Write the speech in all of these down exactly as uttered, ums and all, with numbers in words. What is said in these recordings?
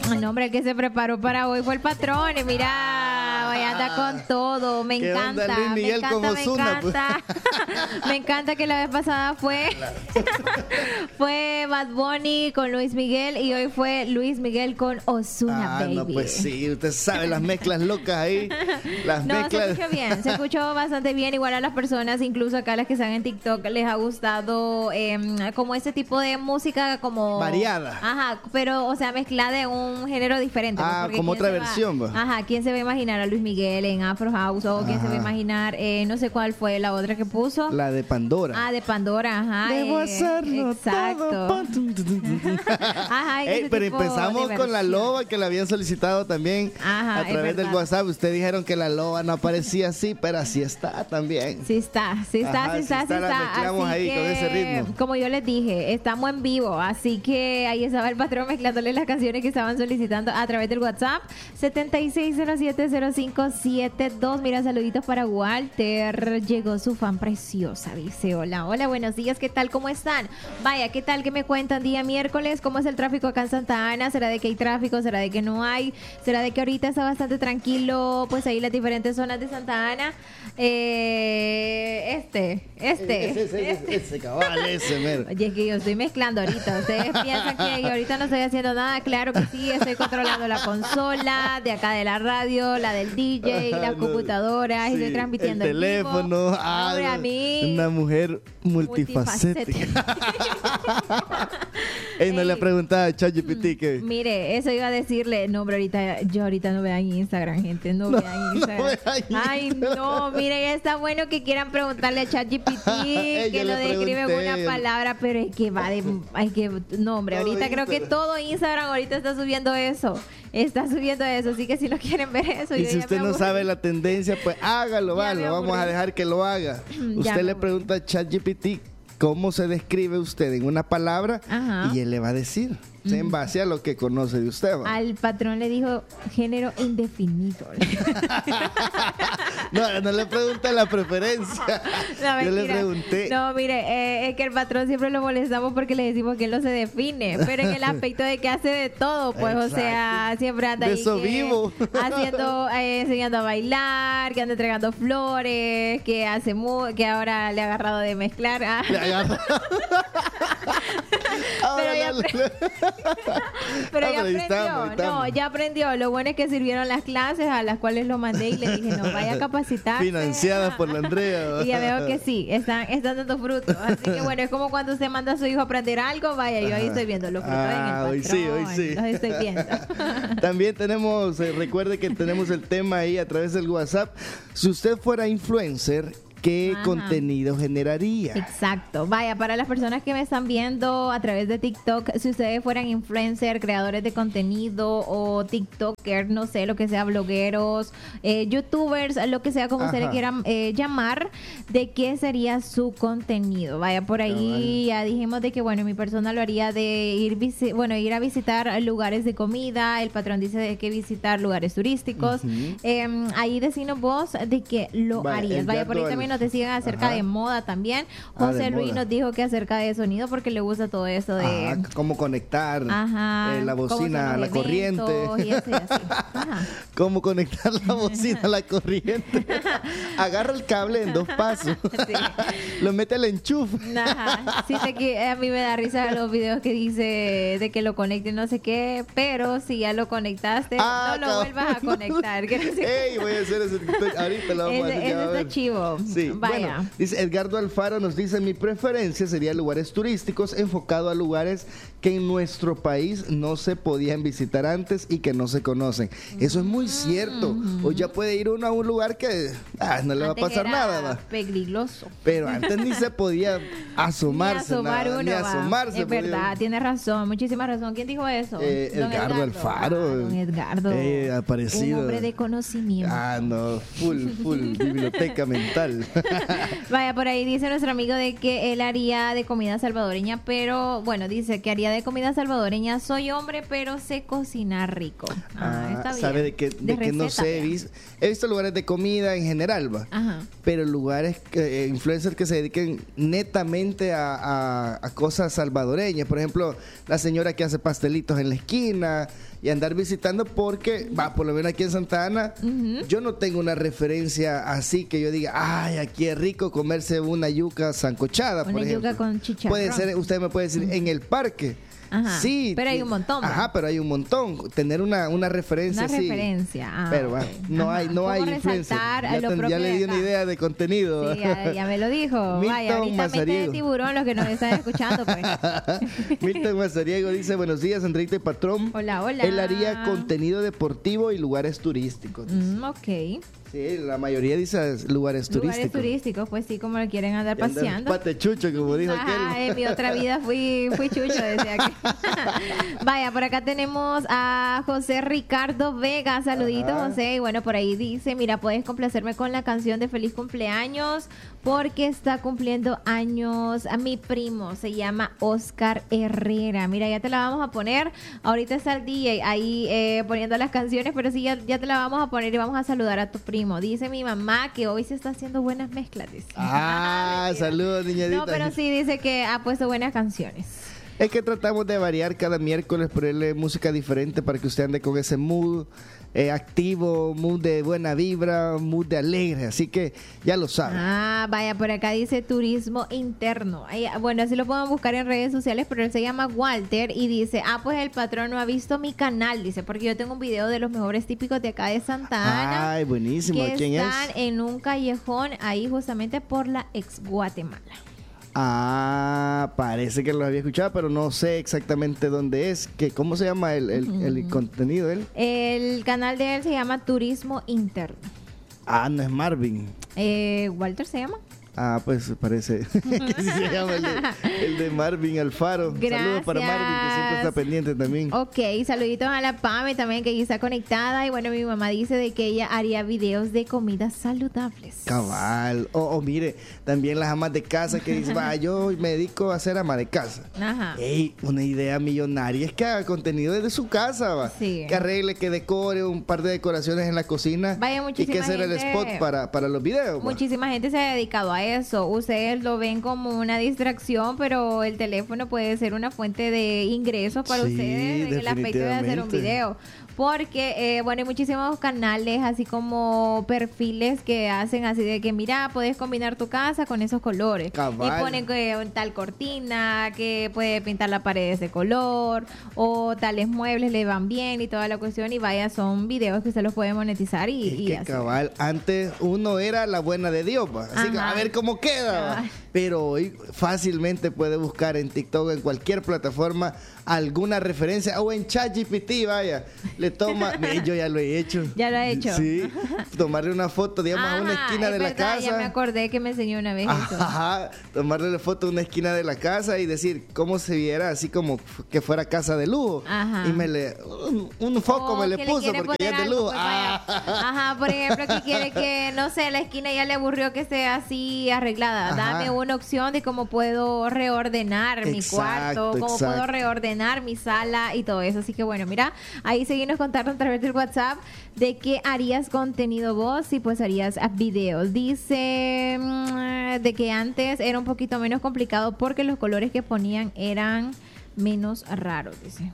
No, hombre, el que se preparó para hoy fue el patrón. Y mira, vaya, anda con todo. Me ¿Qué encanta. onda, Luis Miguel me con encanta, me Ozuna, pues? encanta. Me encanta que la vez pasada fue fue Bad Bunny con Luis Miguel y hoy fue Luis Miguel con Ozuna, Ah, baby. no, pues sí, usted sabe las mezclas locas ahí. Las No, mezclas. se escuchó bien, se escuchó bastante bien. Igual a las personas, incluso acá las que están en TikTok, les ha gustado eh, como ese tipo de música como... Variada. Ajá, pero, o sea, mezclada en un género diferente. Ah, porque como ¿quién otra se va- versión, va? Ajá, ¿quién se va a imaginar a Luis Miguel en Afro House? O ¿quién se va a Ajá. imaginar, eh, no sé cuál fue la otra que puso? La de Pandora. Ah, de Pandora, ajá. Debo eh, hacerlo exacto. todo. Tum, tum, tum, tum. Ajá, Ey, ese pero tipo empezamos de con la versión. loba que la habían solicitado también Ajá, a es través del verdad. WhatsApp. Ustedes dijeron que la loba no aparecía así, pero así está también. Sí está, sí está, Ajá, sí sí está, sí está, la está. mezclamos Así ahí que, con ese ritmo. como yo les dije, estamos en vivo, así que ahí estaba el patrón mezclándole las canciones que estaban solicitando a través del WhatsApp setenta y seis cero siete cero cinco siete dos. Mira, saluditos para Walter. Llegó su fan preciosa, dice, hola, hola, buenos días, ¿qué tal? ¿Cómo están? Vaya, ¿qué tal? ¿Qué me cuentan? Día miércoles, ¿cómo es el tráfico acá en Santa Ana? ¿Será de que hay tráfico? ¿Será de que no hay? ¿Será de que ahorita está bastante tranquilo? Pues ahí las diferentes zonas de Santa Ana. Eh, este, este. Ese, ese, ese, ese cabal, ese, mero. Oye, es que yo estoy mezclando ahorita. Ustedes piensan que yo ahorita no estoy haciendo nada. Claro que sí, estoy controlando la consola de acá de la radio, la del D J, las No, computadoras, y sí, estoy transmitiendo el en vivo. teléfono. Ah, Hombre, a mí. una mujer multifacética. Ey, no Ey. le preguntaba a ChatGPT que... Mire, eso iba a decirle, no, hombre, ahorita, yo ahorita no vean Instagram, gente, no, No, vean no Instagram. vean Ay, Instagram. no, mire, está bueno que quieran preguntarle a ChatGPT, Ey, que yo lo le describe en pregunté, una yo- palabra, pero es que va de, hay que, no, hombre, Todo ahorita creo que Instagram. todo Instagram ahorita está subiendo eso, está subiendo eso, así que si no quieren ver eso, Y yo si ya usted me no aburrí. sabe la tendencia, pues hágalo, Ya va, me lo vamos a aburrí. dejar que lo haga. Ya Usted me le aburrí. pregunta a ChatGPT cómo se describe usted en una palabra Ajá. y él le va a decir, o sea, en base a lo que conoce de usted. ¿va? Al patrón le dijo género indefinido. No, no le pregunté la preferencia. No, Yo le mentira. pregunté. No, mire, eh, es que el patrón siempre lo molestamos porque le decimos que él no se define, pero en el aspecto de que hace de todo, pues, o sea, Exacto. siempre anda De ahí eso que vivo. haciendo, eh, enseñando a bailar, que anda entregando flores, que hace mu que ahora le ha agarrado de mezclar. ah. Le agarra. Pero ya, Ahora apre- pero Ah, ya pero ahí aprendió, estamos, ahí no, estamos. ya aprendió. Lo bueno es que sirvieron las clases a las cuales lo mandé y le dije, no, vaya a capacitarse. Financiadas por la Andrea. Y ya veo que sí, están, están dando frutos. Así que bueno, es como cuando usted manda a su hijo a aprender algo, vaya, yo ahí estoy viendo los frutos Ah, en hoy el sí, patrón, hoy sí. los estoy viendo. También tenemos, eh, recuerde que tenemos el tema ahí a través del WhatsApp. Si usted fuera influencer, ¿qué Ajá. contenido generaría? Exacto. Vaya, para las personas que me están viendo a través de TikTok, si ustedes fueran influencer, creadores de contenido o TikToker, no sé, lo que sea, blogueros, eh, youtubers, lo que sea como ustedes Ajá. le quieran eh, llamar, ¿de qué sería su contenido? Vaya, por ahí ya dijimos de que, bueno, mi persona lo haría de ir, visi- bueno, ir a visitar lugares de comida, el patrón dice de que visitar lugares turísticos. Ujú. Eh, ahí decinos vos de que lo Vaya, harías. Vaya, por ahí Edgardo, también nos decían acerca Ajá. de moda también. Ah, José de Luis moda. nos dijo que acerca de sonido porque le gusta todo eso de... Ah, cómo conectar Ajá, eh, la cómo son bocina a los la corriente. eventos y así, así. Ajá. Cómo conectar la bocina a la corriente. Agarra el cable en dos pasos. Sí. Lo mete al enchufe. Ajá. Sí, sé que a mí me da risa los videos que dice de que lo conecte no sé qué, pero si ya lo conectaste, Ah, no lo cabrón. vuelvas a conectar. Que no sé- Ey, voy a hacer ese TikTok. Ahorita lo vamos a Ese, hacer. ya ese va a está ver. chivo. Sí, Vaya. bueno, dice Edgardo Alfaro nos dice, mi preferencia sería lugares turísticos enfocado a lugares que en nuestro país no se podían visitar antes y que no se conocen. Eso es muy cierto. O ya puede ir uno a un lugar que ah, no le va a Antes pasar era nada, va. peligroso. Pero antes ni se podía asomarse, ni asomar nada, uno, ni va. asomarse. Es podía. verdad, tiene razón, muchísima razón. ¿Quién dijo eso? Eh, Don Edgardo Alfaro. Ah, don Edgardo. Eh, aparecido. Un hombre de conocimiento. Ah, no, full, full, biblioteca mental. Vaya, por ahí dice nuestro amigo de que él haría de comida salvadoreña, pero bueno, dice que haría de comida salvadoreña. Soy hombre, pero sé cocinar rico. Ah, Ah, está bien. sabe de que, de que no receta, sé, he vea. visto, he visto lugares de comida en general, va. Ajá. Pero lugares, que, eh, influencers que se dediquen netamente a, a- a cosas salvadoreñas. Por ejemplo, la señora que hace pastelitos en la esquina, y andar visitando porque, va, por lo menos aquí en Santa Ana, uh-huh. yo no tengo una referencia así que yo diga, ay, aquí es rico comerse una yuca sancochada, una por ejemplo. yuca con chicharrón. Puede ser, usted me puede decir, uh-huh. en el parque. Ajá, sí, pero hay un montón. Ajá, ¿verdad? pero hay un montón. Tener una, una referencia Una sí. referencia. Ah, pero okay. no Ajá. hay, no hay influencia. Ya, ya, ten, ya le di una idea de contenido. Sí, ya, ya me lo dijo. Vaya, ahorita mente de tiburón los que nos están escuchando. Pues. Milton Mazariego dice, buenos días, Andreita y Patrón. Hola, hola. Él haría contenido deportivo y lugares turísticos. Mm, ok. Sí, la mayoría dice lugares turísticos. Lugares turísticos, pues sí, como lo quieren andar paseando. Pate chucho, como dijo Ajá, aquel. en mi otra vida fui, fui chucho, decía que. Vaya, por acá tenemos a José Ricardo Vega. Saluditos, ajá. José. Y bueno, por ahí dice, mira, puedes complacerme con la canción de Feliz Cumpleaños porque está cumpliendo años a mi primo. Se llama Oscar Herrera. Mira, ya te la vamos a poner. Ahorita está el D J ahí eh, poniendo las canciones, pero sí, ya, ya te la vamos a poner y vamos a saludar a tu primo. Dice mi mamá que hoy se está haciendo buenas mezclas. Dice. Ah, saludos, niñadita. No, pero sí dice que ha puesto buenas canciones. Es que tratamos de variar cada miércoles, ponerle música diferente para que usted ande con ese mood eh, activo, mood de buena vibra, mood de alegre. Así que ya lo saben. Ah, vaya, por acá dice turismo interno. Ay, bueno, así lo pueden buscar en redes sociales, pero él se llama Walter y dice, ah, pues el patrón no ha visto mi canal, dice, porque yo tengo un video de los mejores típicos de acá de Santa Ana. Ay, buenísimo. Que ¿Quién están es? en un callejón ahí justamente por la ex Guatemala. Ah, parece que lo había escuchado, pero no sé exactamente dónde es. Que, ¿cómo se llama el, el, uh-huh. el contenido de él? El canal de él se llama Turismo Interno. Ah, no es Marvin. Eh, ¿Walter se llama? Ah, pues parece que sí se llama el de, el de Marvin Alfaro. Gracias. Saludos para Marvin, que siempre está pendiente también. Ok, saluditos a la Pame también, que está conectada. Y bueno, mi mamá dice de que ella haría videos de comidas saludables. Cabal. O oh, oh, mire, también las amas de casa que dicen, va, yo me dedico a ser ama de casa. Ajá. Ey, una idea millonaria es que haga contenido desde su casa, va. Sí. Que arregle, que decore un par de decoraciones en la cocina. Vaya, muchísima y que sea gente, el spot para, para los videos. Muchísima va. gente se ha dedicado a eso. Ustedes lo ven como una distracción, pero el teléfono puede ser una fuente de ingresos para sí, ustedes en el aspecto de hacer un video. Porque, eh, bueno, hay muchísimos canales, así como perfiles que hacen así de que, mira, puedes combinar tu casa con esos colores. Cabal. Y ponen que tal cortina, que puede pintar la pared de ese color, o tales muebles le van bien y toda la cuestión. Y vaya, son videos que usted los puede monetizar y, es y que así. Cabal, antes uno era la buena de Dios, va. Así que a ver cómo queda. Pero hoy fácilmente puede buscar en TikTok, en cualquier plataforma, alguna referencia, o en ChatGPT, vaya, le toma, yo ya lo he hecho. Ya lo he hecho. Sí, tomarle una foto, digamos, Ajá, a una esquina de verdad, la casa. Ya me acordé que me enseñó una vez eso. Ajá, tomarle la foto a una esquina de la casa y decir cómo se viera, así como que fuera casa de lujo. Ajá. Y me le, un, un foco o me le puso le porque ya es de algo, lujo. pues, ah. Ajá, por ejemplo, que quiere que, no sé, la esquina ya le aburrió que esté así arreglada. Ajá. Dame una opción de cómo puedo reordenar Exacto, mi cuarto, cómo exacto. puedo reordenar mi sala y todo eso. Así que bueno, mira, ahí seguimos contando a través del WhatsApp de qué harías contenido vos y pues harías videos. Dice mmm, de que antes era un poquito menos complicado porque los colores que ponían eran menos raros, dice.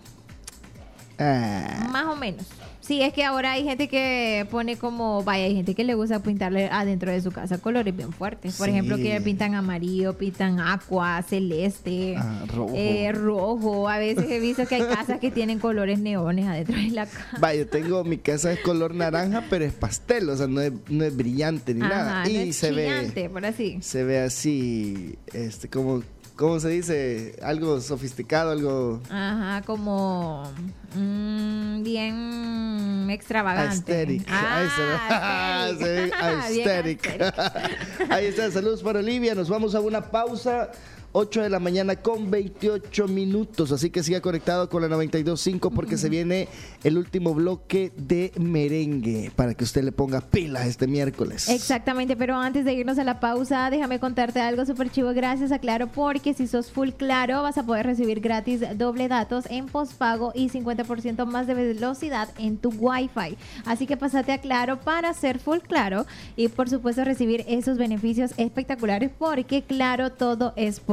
Ah. Más o menos. Sí, es que ahora hay gente que pone como, vaya, hay gente que le gusta pintarle adentro de su casa colores bien fuertes. Por sí. ejemplo, que pintan amarillo, pintan aqua, celeste, ah, rojo. Eh, rojo. A veces he visto que hay casas que tienen colores neones adentro de la casa. Vaya, yo tengo, mi casa es color naranja, pero es pastel, o sea, no es, no es brillante ni Ajá, nada. no Y es se chillante, ve, por así. se ve así, este, como, ¿cómo se dice? Algo sofisticado, algo... Ajá, como mmm, bien extravagante. Aesthetic. Ah, Ahí se ve. Aesthetic. Ahí está, saludos para Olivia. Nos vamos a una pausa. ocho de la mañana con veintiocho minutos, así que siga conectado con la noventa y dos punto cinco porque uh-huh. se viene el último bloque de merengue para que usted le ponga pilas este miércoles. Exactamente, pero antes de irnos a la pausa, déjame contarte algo súper chivo gracias a Claro, porque si sos full Claro vas a poder recibir gratis doble datos en postpago y cincuenta por ciento más de velocidad en tu Wi-Fi. Así que pásate a Claro para ser full Claro y por supuesto recibir esos beneficios espectaculares porque Claro, todo es por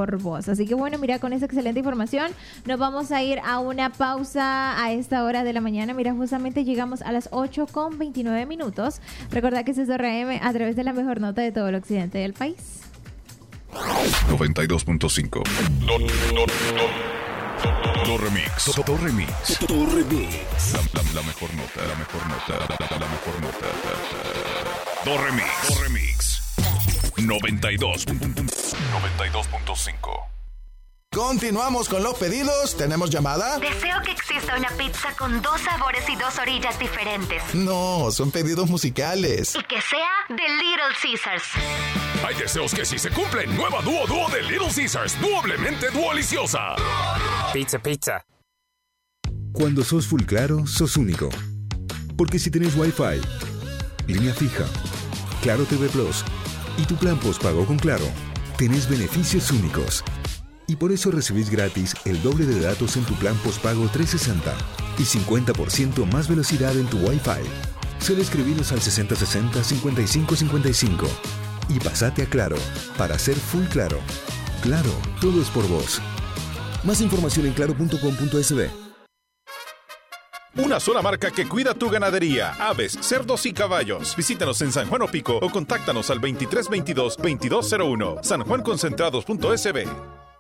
por vos. Así que bueno, mira, con esa excelente información nos vamos a ir a una pausa a esta hora de la mañana. Mira, justamente llegamos a las ocho con veintinueve minutos. Recordad que es R M a través de la mejor nota de todo el occidente del país. noventa y dos punto cinco. Do, do, do, do remix. Do, do remix. Do remix. La, la, la mejor nota, la mejor nota, la, la, la mejor nota. Do remix. Do remix. noventa y dos punto cinco. Continuamos con los pedidos. ¿Tenemos llamada? Deseo que exista una pizza con dos sabores y dos orillas diferentes. No, son pedidos musicales. Y que sea de Little Caesars. Hay deseos que sí se cumplen. Nueva dúo dúo de Little Caesars. Doblemente duoliciosa. Pizza, pizza. Cuando sos full claro, sos único. Porque si tenés Wi-Fi, línea fija, Claro T V Plus y tu plan postpago con Claro, tenés beneficios únicos. Y por eso recibís gratis el doble de datos en tu plan postpago trescientos sesenta y cincuenta por ciento más velocidad en tu Wi-Fi. Solo escribinos al sesenta sesenta cincuenta y cinco cincuenta y cinco y pasate a Claro para ser full claro. Claro, todo es por vos. Más información en claro punto com punto es be. Una sola marca que cuida tu ganadería, aves, cerdos y caballos. Visítanos en San Juan Opico o contáctanos al veintitrés veintidós veintidós cero uno. San Juan Concentrados punto es be.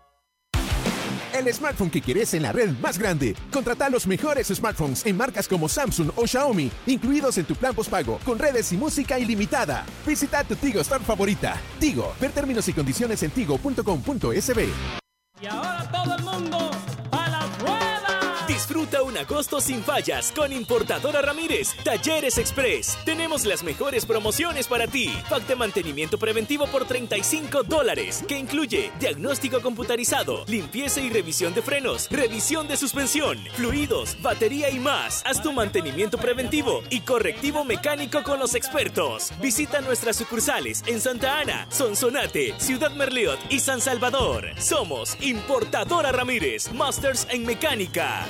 El smartphone que quieres en la red más grande. Contrata los mejores smartphones en marcas como Samsung o Xiaomi, incluidos en tu plan postpago, con redes y música ilimitada. Visita tu Tigo Store favorita. Tigo, ver términos y condiciones en tigo punto com punto es be. Y ahora todo el mundo a las ruedas. Disfruta un agosto sin fallas con Importadora Ramírez, Talleres Express. Tenemos las mejores promociones para ti. Pack de mantenimiento preventivo por treinta y cinco dólares, que incluye diagnóstico computarizado, limpieza y revisión de frenos, revisión de suspensión, fluidos, batería y más. Haz tu mantenimiento preventivo y correctivo mecánico con los expertos. Visita nuestras sucursales en Santa Ana, Sonsonate, Ciudad Merliot y San Salvador. Somos Importadora Ramírez, Masters en Mecánica.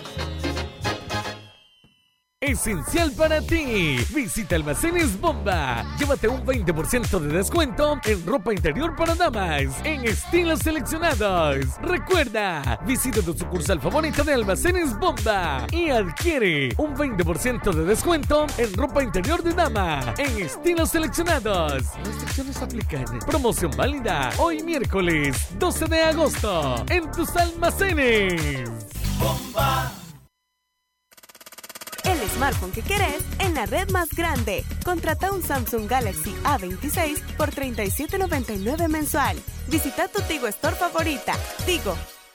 Esencial para ti. Visita Almacenes Bomba. Llévate un veinte por ciento de descuento en ropa interior para damas en estilos seleccionados. Recuerda, visita tu sucursal favorita de Almacenes Bomba y adquiere un veinte por ciento de descuento en ropa interior de dama en estilos seleccionados. Restricciones aplican. Promoción válida hoy miércoles doce de agosto en tus almacenes. Bomba. El smartphone que querés en la red más grande. Contrata un Samsung Galaxy A veintiséis por treinta y siete noventa y nueve mensual. Visita tu Tigo Store favorita. Tigo.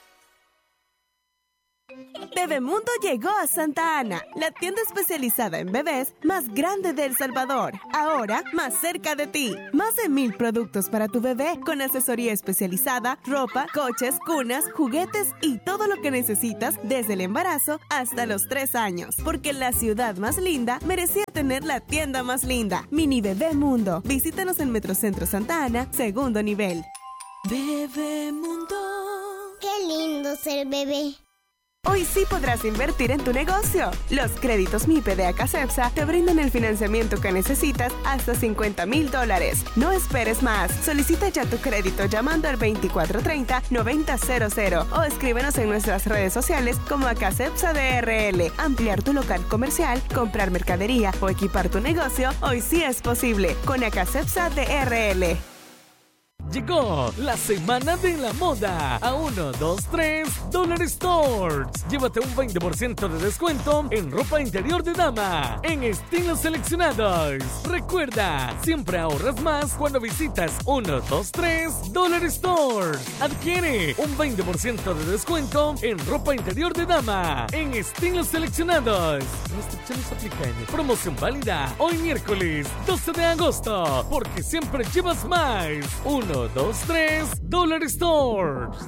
Bebemundo llegó a Santa Ana, la tienda especializada en bebés más grande de El Salvador. Ahora, más cerca de ti. Más de mil productos para tu bebé, con asesoría especializada, ropa, coches, cunas, juguetes y todo lo que necesitas desde el embarazo hasta los tres años. Porque la ciudad más linda merecía tener la tienda más linda. Mini Bebemundo. Visítanos en Metrocentro Santa Ana, segundo nivel. Bebemundo. Qué lindo ser bebé. Hoy sí podrás invertir en tu negocio. Los créditos MIPE de Acacepsa te brindan el financiamiento que necesitas hasta cincuenta mil dólares. No esperes más. Solicita ya tu crédito llamando al veinticuatro treinta noventa cero cero o escríbenos en nuestras redes sociales como Acacepsa D R L. Ampliar tu local comercial, comprar mercadería o equipar tu negocio, hoy sí es posible con Acacepsa D R L. Llegó la semana de la moda a uno, dos, tres Dollar Stores. Llévate un veinte por ciento de descuento en ropa interior de dama en estilos seleccionados. Recuerda, siempre ahorras más cuando visitas uno, dos, tres Dollar Stores. Adquiere un veinte por ciento de descuento en ropa interior de dama en estilos seleccionados. Restricciones aplican. Promoción válida hoy miércoles doce de agosto, porque siempre llevas más. uno, dos, tres Dollar Stores.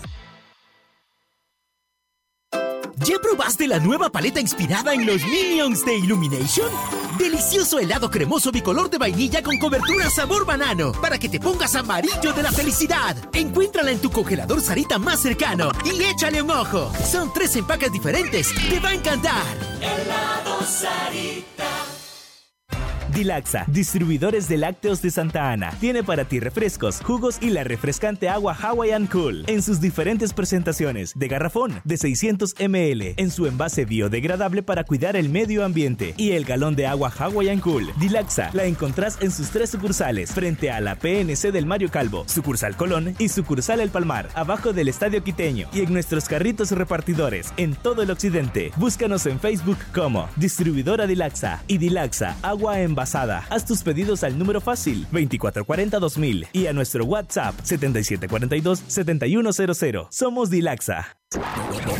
¿Ya probaste la nueva paleta inspirada en los Minions de Illumination? Delicioso helado cremoso bicolor de vainilla con cobertura sabor banano para que te pongas amarillo de la felicidad. Encuéntrala en tu congelador Sarita más cercano y échale un ojo. Son tres empaques diferentes. ¡Te va a encantar! Helado Sarita. Dilaxa, distribuidores de lácteos de Santa Ana. Tiene para ti refrescos, jugos y la refrescante agua Hawaiian Cool en sus diferentes presentaciones, de garrafón de seiscientos mililitros, en su envase biodegradable para cuidar el medio ambiente, y el galón de agua Hawaiian Cool. Dilaxa la encontrás en sus tres sucursales, frente a la P N C del Mario Calvo, sucursal Colón y sucursal El Palmar, abajo del Estadio Quiteño, y en nuestros carritos repartidores en todo el occidente. Búscanos en Facebook como Distribuidora Dilaxa y Dilaxa Agua Envasada. Haz tus pedidos al número fácil veinticuatro cuarenta dos mil y a nuestro WhatsApp setenta y siete cuarenta y dos setenta y uno cero cero. Somos Dilaxa.